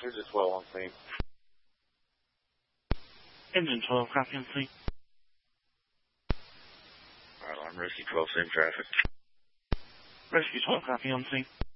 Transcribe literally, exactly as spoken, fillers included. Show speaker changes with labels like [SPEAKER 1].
[SPEAKER 1] Here's a twelve on scene.
[SPEAKER 2] Engine twelve, copy on scene.
[SPEAKER 1] Alright, I'm Rescue twelve, same traffic.
[SPEAKER 2] Rescue twelve, copy on scene.